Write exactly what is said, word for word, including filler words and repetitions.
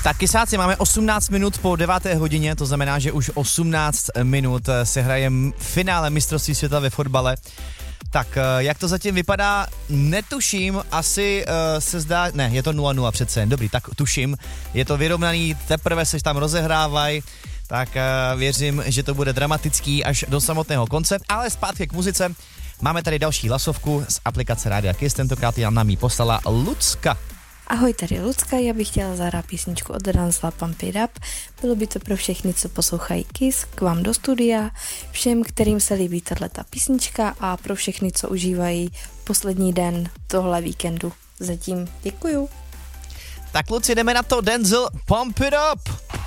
Tak kysáci, máme osmnáct minut po deváté hodině, to znamená, že už osmnáct minut se hraje finále mistrovství světa ve fotbale. Tak, jak to zatím vypadá, netuším, asi uh, se zdá, ne, je to nula nula přece, dobrý, tak tuším, je to vyrovnaný, teprve se tam rozehrávají, tak uh, věřím, že to bude dramatický až do samotného konce, ale zpátky k muzice, máme tady další hlasovku z aplikace Rádia Kiss, tentokrát nám ji poslala Lucka. Ahoj, tady Lucka, já bych chtěla zahrát písničku od Ransla Pump It Up. Bylo by to pro všechny, co poslouchají Kiss, k vám do studia, všem, kterým se líbí tato písnička a pro všechny, co užívají poslední den tohle víkendu. Zatím děkuju. Tak kluci, jdeme na to, Denzel, Pump It Up!